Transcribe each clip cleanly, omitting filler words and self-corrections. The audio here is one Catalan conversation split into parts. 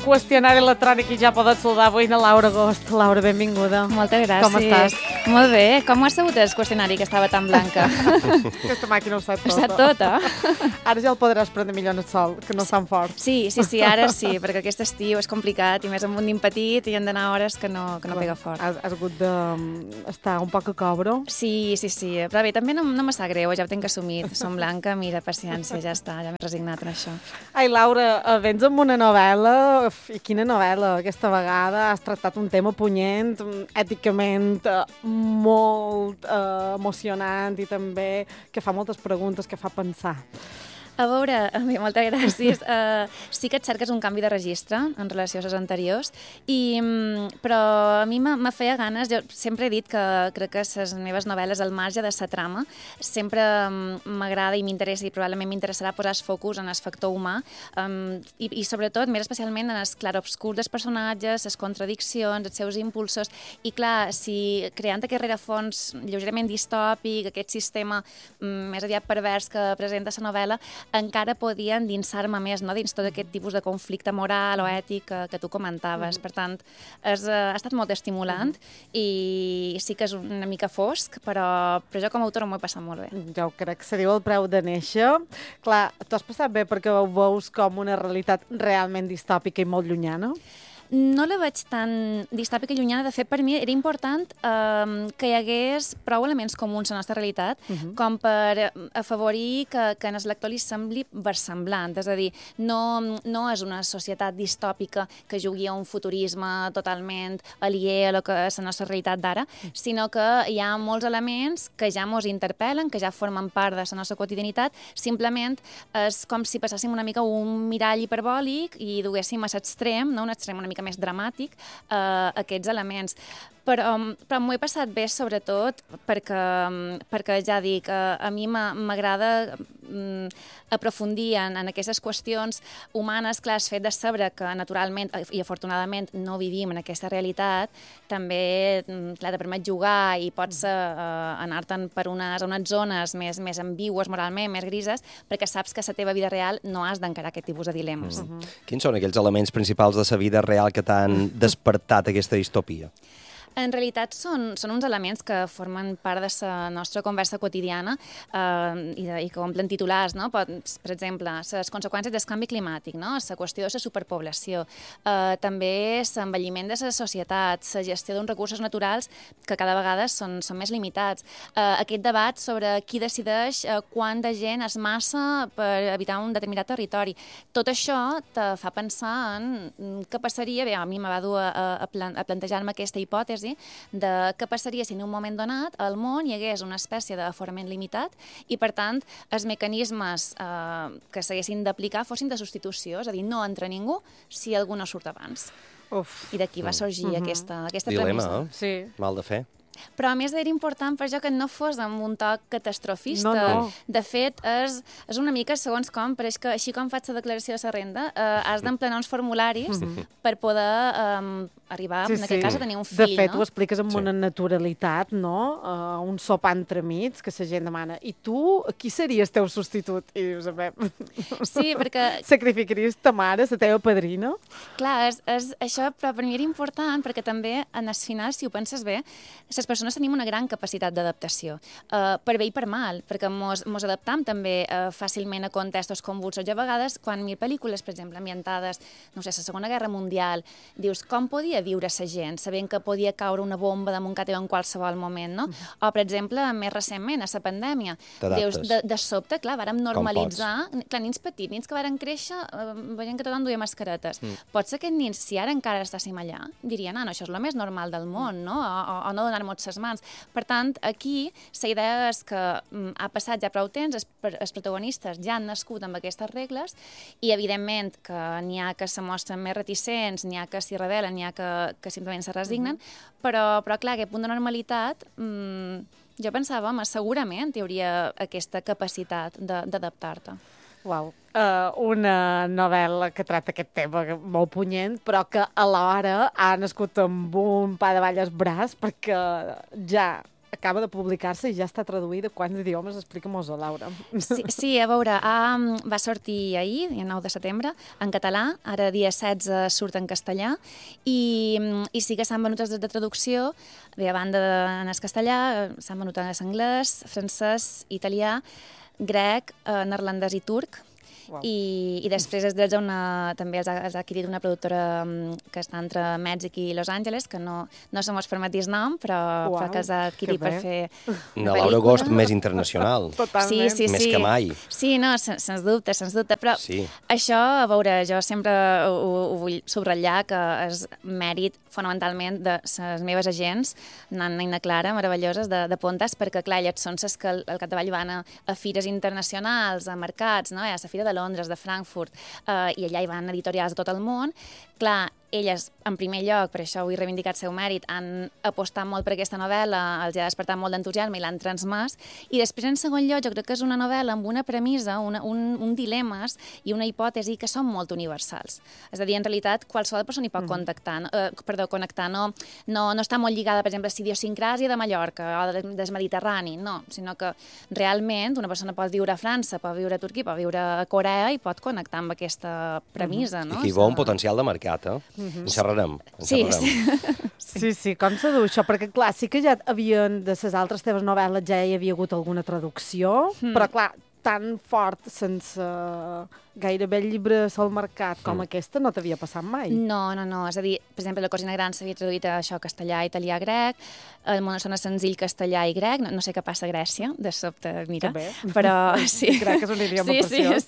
qüestionari electrònic i ja poden saludar avui na Laura Agost. Laura, benvinguda. Moltes gràcies. Com estàs? Molt bé. Com ho has sabut el qüestionari que estava tan blanca? Aquesta màquina ho sap tota. Ho sap tota. Ara ja el podràs prendre millor en el sol, que no és tan fort. Sí, ara sí, perquè aquest estiu és complicat i més amb un nin petit i han d'anar hores que no pega fort. Has hagut d'estar un poc a cobro? Sí. Però bé, també no me sap greu, ja ho tinc assumit. Som blanca, mira, paciència, ja està, ja m'he resignat en això. Ai, Laura, vens amb una novel·la, i quina novel·la, aquesta vegada has tractat un tema punyent, èticament molt emocionant i també que fa moltes preguntes, que fa pensar. A veure, moltes gràcies. Sí que et cerques un canvi de registre en relació a les anteriors, però a mi me feia ganes, jo sempre he dit que crec que les meves novel·les al marge de la trama sempre m'agrada i m'interessa i probablement m'interessarà posar el focus en el factor humà i sobretot, més especialment en els clarobscurs dels personatges, les contradiccions, els seus impulsos i clar, si creant aquest rerefons lleugerament distòpic, aquest sistema més aviat pervers que presenta la novel·la, encara podia endinsar-me més dins tot aquest tipus de conflicte moral o ètic que tu comentaves. Per tant, ha estat molt estimulant i sí que és una mica fosc, però jo com a autora m'ho he passat molt bé. Jo crec que se diu el preu de néixer. Clar, t'ho has passat bé perquè ho veus com una realitat realment distòpica i molt llunyana? No la veig tan distòpica i llunyana. De fet, per mi era important que hi hagués prou elements comuns a la nostra realitat com per afavorir que en el lector li sembli versemblant. És a dir, no és una societat distòpica que jugui a un futurisme totalment aliè a lo que és la nostra realitat d'ara, sinó que hi ha molts elements que ja mos interpel·len, que ja formen part de la nostra quotidianitat. Simplement és com si passàssim una mica un mirall hiperbòlic i duguéssim a l'extrem, un extrem una mica més dramàtic, aquests elements. Però m'ho he passat bé, sobretot, perquè ja dic, a mi m'agrada aprofundir en aquestes qüestions humanes. Clar, el fet de saber que naturalment i afortunadament no vivim en aquesta realitat també te permet jugar i pots anar-te'n per unes zones més ambigües moralment, més grises, perquè saps que a la teva vida real no has d'encarar aquest tipus de dilemes. Quins són aquells elements principals de la vida real que t'han despertat aquesta distopia? En realitat són uns elements que formen part de la nostra conversa quotidiana i que omplen titulars, no? Per exemple, les conseqüències del canvi climàtic, no? La qüestió de la superpoblació, també l'envelliment de la societat, la gestió d'uns recursos naturals que cada vegada són més limitats, aquest debat sobre qui decideix quant de gent es massa per habitar un determinat territori. Tot això te fa pensar en què passaria, bé, a mi me va dur a plantejar-me aquesta hipòtesi de què passaria si en un moment donat al món hi hagués una espècie d'aforament limitat i, per tant, els mecanismes que s'haguessin d'aplicar fossin de substitució, és a dir, no entra ningú si algú no surt abans. I d'aquí va sorgir aquesta premissa. Dilema, Sí. Mal de fer. Però a més era important per jo que no fos amb un toc catastrofista. No. De fet, és una mica segons com, però és que així com faig la declaració de la renda, has d'emplenar uns formularis per poder arribar, en aquest cas, a tenir un fill. De fet, ho expliques amb una naturalitat, no? Un sopar entremig, que la gent demana. I tu, qui series teu substitut? I dius, sí, perquè... Sacrificaries ta mare, la teva padrina? Clar, això però per mi era important perquè també, en el final, si ho penses bé, les persones tenim una gran capacitat d'adaptació, per bé i per mal, perquè mos adaptam també fàcilment a contextos convulsos. Jo a vegades, quan miro pel·lícules, per exemple, ambientades, no sé, la Segona Guerra Mundial, dius, com podia viure la gent, sabent que podia caure una bomba damunt casa teva en qualsevol moment, no? O, per exemple, més recentment, a la pandèmia, dius, de sobte, clar, vàrem normalitzar, clar, nins petits, nins que varen créixer, veient que tothom duia mascaretes. Pot ser que aquests nins, si ara encara estàssim allà, dirien, no, això és el més normal del món, no? O no donar-nos les mans. Per tant, aquí la idea és que ha passat ja prou temps, els protagonistes ja han nascut amb aquestes regles i, evidentment, que n'hi ha que se mostren més reticents, n'hi ha que s'hi rebel·len, n'hi ha que simplement se resignen, però clar, aquest punt de normalitat, jo pensava, segurament hi hauria aquesta capacitat d'adaptar-te. Uau. Una novel·la que tracta aquest tema molt punyent, però que alhora ha nascut amb un pa de ball al braç perquè ja acaba de publicar-se i ja està traduïda. Quants idiomes? Explica-mos-ho, Laura. Sí, a veure, va sortir ahir, el 9 de setembre, en català, ara dia 16 surt en castellà, i sí que s'han venut els drets de traducció, bé, a banda en el castellà, s'han venut en anglès, francès, italià, grec, neerlandès i turc. Wow. I després els drets també els ha adquirit una productora que està entre Mèxic i Los Angeles, que no se mos permet dir el nom, però que els ha adquirit per fer una Laura Agost més internacional. Totalment. Sí. Més que mai. Sí, no, sens dubte, però això, a veure, jo sempre ho vull subratllar, que és mèrit fonamentalment de les meves agents, Nanna i na Clara, meravelloses, de Pontes, perquè, clar, elles són les que al capdavall van a fires internacionals, a mercats, no? A la Fira de Londres, de Frankfurt, i allà hi van editorials de tot el món. Clar, elles, en primer lloc, per això vull reivindicar el seu mèrit, han apostat molt per aquesta novel·la, els ha despertat molt d'entusiasme i l'han transmès, i després, en segon lloc, jo crec que és una novel·la amb una premissa, un dilemes i una hipòtesi que són molt universals. És a dir, en realitat, qualsevol persona hi pot connectar, no està molt lligada, per exemple, a la idiosincràsia de Mallorca o del Mediterrani, no, sinó que realment una persona pot viure a França, pot viure a Turquia, pot viure a Corea i pot connectar amb aquesta premissa, no? I aquí vol un potencial de mercat, En xerrarem. Sí, com se diu això? Perquè, clar, sí que ja havien, de les altres teves novel·les, ja hi havia hagut alguna traducció, però, clar, tan fort, sense gairebé llibres al mercat com aquesta, no t'havia passat mai. No. És a dir, per exemple, La cosina gran s'havia traduït a això, castellà, italià, grec, El món sona senzill, castellà i grec, no sé què passa a Grècia, de sobte, mira. També. Però sí. Crec que és un idioma preciós.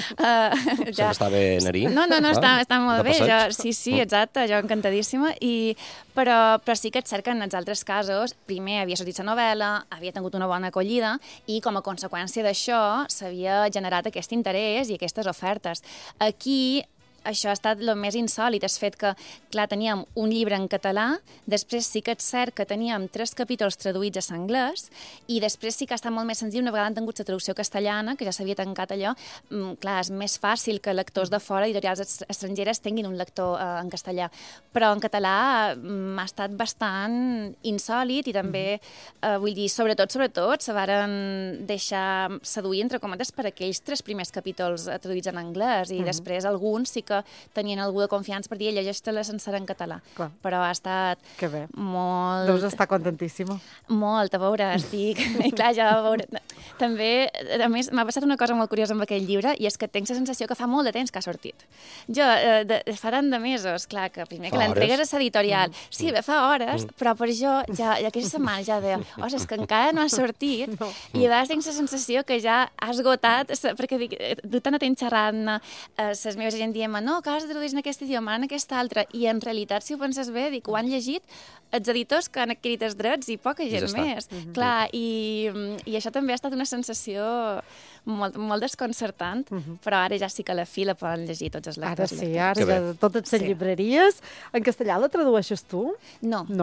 Ja està bé, Narí? No, està molt bé. Sí, exacte, jo encantadíssima. Però sí que és cert que en els altres casos, primer havia sortit la novel·la, havia tingut una bona acollida i com a conseqüència d'això s'havia generat aquest interès i aquestes ofertes. Aquí això ha estat el més insòlit, el fet que, clar, teníem un llibre en català, després sí que és cert que teníem 3 capítols traduïts a l'anglès, i després sí que ha estat molt més senzill, una vegada han tingut la traducció castellana, que ja s'havia tancat allò, clar, és més fàcil que lectors de fora, editorials estrangeres, tinguin un lector en castellà, però en català ha estat bastant insòlit, i també, vull dir, sobretot, se varen deixar seduir, entre cometes, per aquells 3 primers capítols traduïts en anglès, i després alguns sí que tenien algú de confiança per dir llegeix-te-la sencera en català. Clar. Però ha estat molt... Deus estar contentíssima. Molt, a veure, estic... I clar, ja a veure... També, a més, m'ha passat una cosa molt curiosa amb aquell llibre, i és que tinc la sensació que fa molt de temps que ha sortit. Jo, fa tant de mesos, clar, que primer que l'entregues a l'editorial. Sí, fa hores, però per jo, ja aquesta setmana ja deia, és que encara no ha sortit, i a vegades tinc la sensació que ja ha esgotat, perquè dic, tu tant temps xerrant les meves gent dient no, que has de traduir en aquest idioma, en aquest altre, i en realitat, si ho penses bé, dic, ho han llegit els editors que han adquirit els drets i poca gent més. Clar, i això també ha estat una sensació molt desconcertant, però ara ja sí que a la fi la poden llegir tots els lectors. Ara ja totes les llibreries. En castellà la tradueixes tu? No. No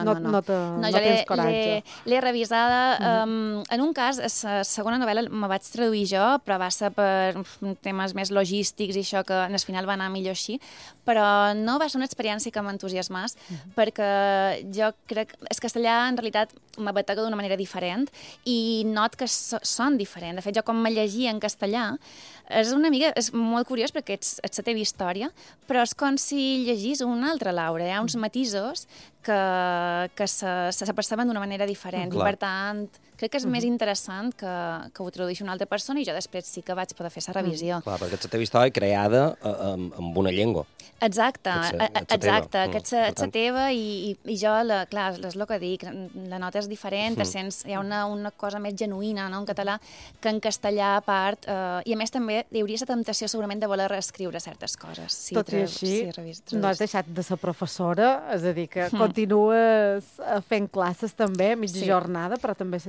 tens coratge. L'he revisada. En un cas, la segona novel·la me vaig traduir jo, però va ser per temes més logístics i això, que al final va anar millor així, però no va ser una experiència que m'entusiasmés, perquè jo crec que el castellà en realitat m'abatega d'una manera diferent i not que són diferents. De fet, jo com me llegia en castellà, és molt curiós perquè és la teva història, però és com si llegís una altra Laura. Hi ha uns matisos que s'aperceben d'una manera diferent, i per tant crec que és més interessant que ho tradueixi una altra persona, i jo després sí que vaig poder fer la revisió. Clar, perquè és la teva història creada amb una llengua. Exacte, que és la teva, i jo, clar, és el que dic, la nota és diferent, hi ha una cosa més genuïna en català que en castellà a part, i a més també hi hauria la temptació segurament de voler reescriure certes coses. Tot i així, no has deixat de ser professora, és a dir, que continues fent classes també, mitja jornada, però també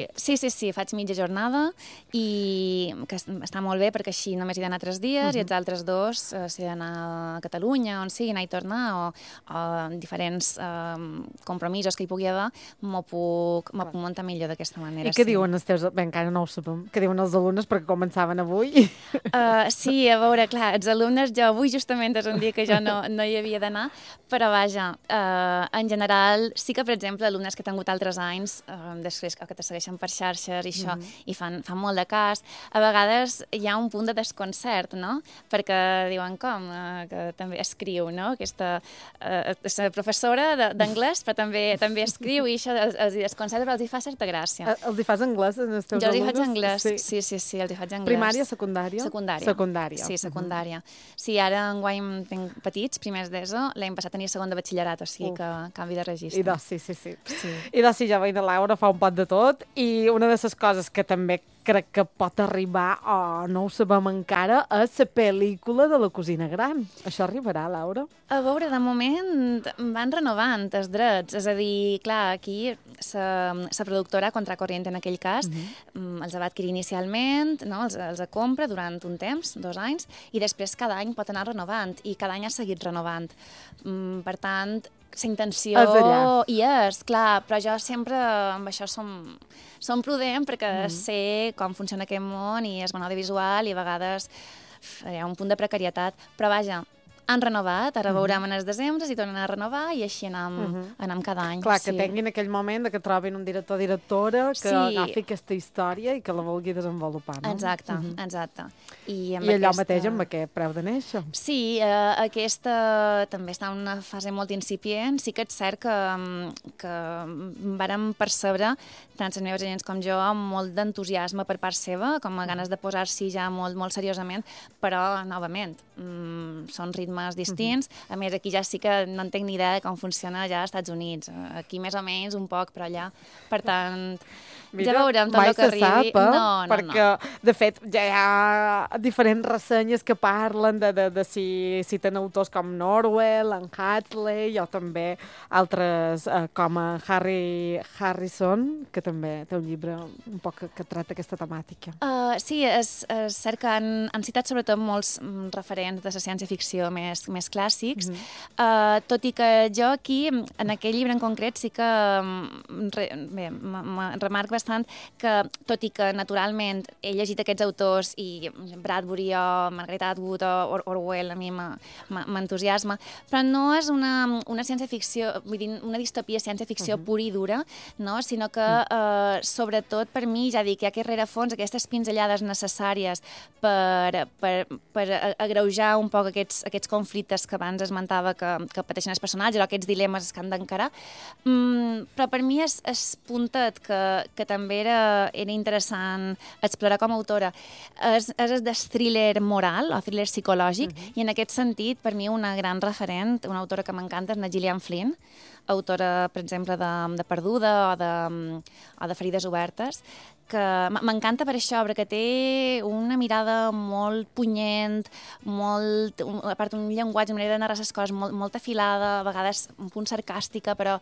Sí, faig mitja jornada, i que està molt bé perquè així només hi he d'anar 3 dies i els altres totes dos, si he d'anar a Catalunya, on sigui, anar i tornar, o diferents compromisos que hi pugui haver, m'ho puc muntar millor d'aquesta manera. I què diuen els teus... Bé, encara no ho sabem. Què diuen els alumnes perquè començaven avui? Sí, a veure, clar, els alumnes, jo avui justament és un dia que jo no hi havia d'anar, però vaja, en general, sí que, per exemple, alumnes que han tingut altres anys, després que te segueixen per xarxes i això, i fan molt de cas, a vegades hi ha un punt de desconcert, no? Perquè diuen com, que també escriu, no? Aquesta és professora d'anglès, però també escriu i això els desconcerta, però els hi fa certa gràcia. Els hi fas anglès, els teus alumnes? Jo els hi faig anglès, sí, els hi faig anglès. Primària, secundària? Secundària. Sí, secundària. Sí, ara enguany tinc petits, primers d'ESO, l'any passat tenia segon de batxillerat, o sigui que canvi de registre. I doncs, sí. I doncs, sí, ja veig, la Laura fa un pot de tot, i una de les coses que també crec que pot arribar, o no ho sabem encara, és la pel·lícula de la cosina gran. Això arribarà, Laura? A veure, de moment van renovant els drets. És a dir, clar, aquí la productora Contracorriente, en aquell cas, els va adquirir inicialment, no? els compra durant un temps, 2 anys, i després cada any pot anar renovant, i cada any ha seguit renovant. Per tant, la intenció hi és, clar, però jo sempre amb això som prudent perquè sé com funciona aquest món i és món audiovisual i a vegades hi ha un punt de precarietat, però vaja, han renovat, ara veurem en el desembre si tornen a renovar i així anem cada any. Clar, que tinguin aquell moment que trobin un director o directora que agafi aquesta història i que la vulgui desenvolupar, no? Exacte. I allò mateix amb aquest preu de néixer. Sí, aquesta també està en una fase molt incipient. Sí que és cert que vàrem percebre, tant les meves agents com jo, amb molt d'entusiasme per part seva, com a ganes de posar-s'hi ja molt, molt seriosament, però, novament, són ritmes distints. A més, aquí ja sí que no en tinc ni idea de com funciona ja als Estats Units. Aquí més o menys un poc, però allà. Per tant, ja veurem tot el que arribi. No. Perquè, de fet, ja hi ha diferents ressenyes que parlen de si tenen autors com Norwell, en Hadley, o també altres com Harrison, que també té un llibre un poc que tracta aquesta temàtica. Sí, és cert que han citat sobretot molts referents de la ciència-ficció més clàssics, tot i que jo aquí, en aquell llibre en concret, sí que remarco bastant que, tot i que naturalment he llegit aquests autors i Bradbury o Margaret Atwood o Orwell a mi m'entusiasma, però no és una ciència-ficció, vull dir, una distopia ciència-ficció pura i dura, no? Sinó que, sobretot per mi, ja dic, hi ha aquest rerefons, aquestes pinzellades necessàries per agreujar un poc aquests conflictes que abans esmentava que pateixen els personatges, o aquests dilemes que han d'encarar. Però per mi és puntet que també era interessant explorar com a autora. És el thriller moral, o thriller psicològic, i en aquest sentit, per mi, una gran referent, una autora que m'encanta, és la Gillian Flynn, autora, per exemple, de Perduda o de Ferides obertes, que m'encanta per això, perquè té una mirada molt punyent, a part un llenguatge, una manera de narrar les coses molt afilada, a vegades un punt sarcàstica, però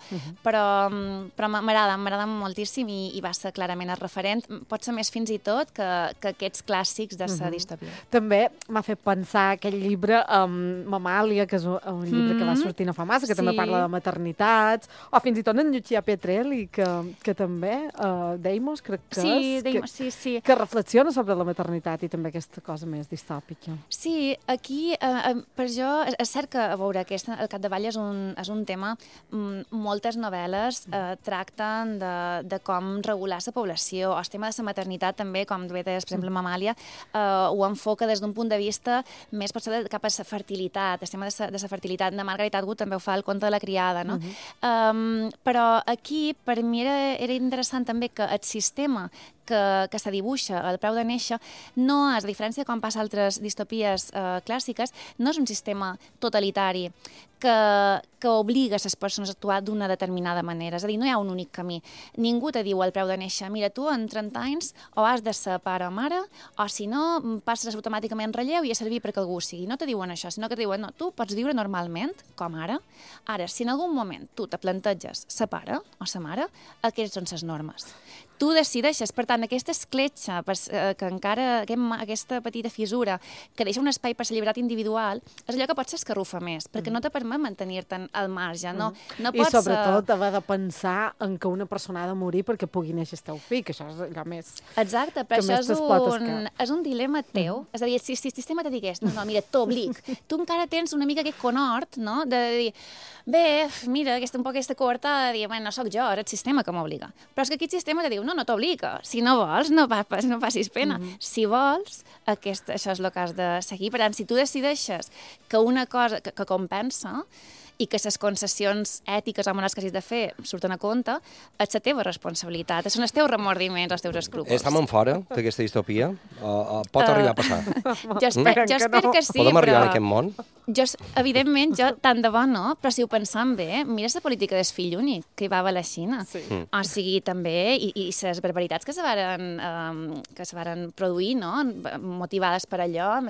m'agrada moltíssim i va ser clarament el referent, pot ser més fins i tot que aquests clàssics de la distopia. També m'ha fet pensar aquell llibre Mamàlia, que és un llibre que va sortir no fa massa, que també parla de maternitats, o fins i tot en Lucia Pietrelli, que també, Deimos, crec que sí. Que reflexiona sobre la maternitat i també aquesta cosa més distòpica. Sí, aquí, per jo, és cert que, a veure, al capdavall és un tema, moltes novel·les tracten de com regular la població, o el tema de la maternitat també, com bé deies, per exemple, Mamàlia, ho enfoca des d'un punt de vista més potser cap a la fertilitat, el tema de la fertilitat. De Margaret Atwood també ho fa el conte de la criada, no? Però aquí, per mi, era interessant també que el sistema que se dibuixa al preu de néixer no és, a diferència de quan passa altres distopies clàssiques, no és un sistema totalitari que obliga les persones a actuar d'una determinada manera. És a dir, no hi ha un únic camí. Ningú te diu al preu de néixer, mira, tu en 30 anys o has de ser pare o mare, o si no, passes automàticament relleu i a servir perquè algú sigui. No te diuen això, sinó que te diuen, no, tu pots viure normalment, com ara. Ara, si en algun moment tu te planteges ser pare o ser mare, aquestes són les normes. Tu decideixes, per tant, tant, aquesta escletxa, que encara aquesta petita fissura, que deixa un espai per la llibertat individual, és allò que potser escarrufa més, perquè no te permet mantenir-te'n al marge. No I sobretot haver de pensar en que una persona ha de morir perquè pugui néixer el teu fill, que això és allò més... Exacte, però això és un dilema teu. És a dir, si el sistema te digués, no, mira, t'oblic, tu encara tens una mica aquest conhort, no?, de dir, bé, mira, un poc aquesta coartada de dir, bueno, no sóc jo, és el sistema que m'obliga. Però és que aquí el sistema te diu, no t'obliga. Si no vols, no passis pena. Si vols, això és el que has de seguir. Per tant, si tu decideixes que una cosa que compensa i que les concessions ètiques o morals que hagis de fer surten a compte, és la teva responsabilitat, són els teus remordiments, els teus escrúpols. Estem en fora d'aquesta distopia? Pot arribar a passar? Jo espero que sí, Podem arribar en aquest món? Evidentment, tant de bo no, però si ho pensam bé, mira la política del fill únic que hi va haver a la Xina. O sigui, també, i les barbaritats que se varen produir, no?, motivades per allò, amb